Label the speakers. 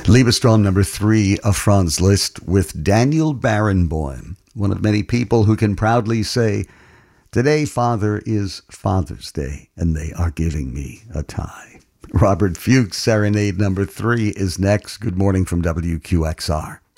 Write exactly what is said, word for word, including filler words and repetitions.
Speaker 1: Liebestraum number three of Franz Liszt with Daniel Barenboim, one of many people who can proudly say, "Today, Father, is Father's Day, and they are giving me a tie." Robert Fuchs' Serenade number three is next. Good morning from W Q X R.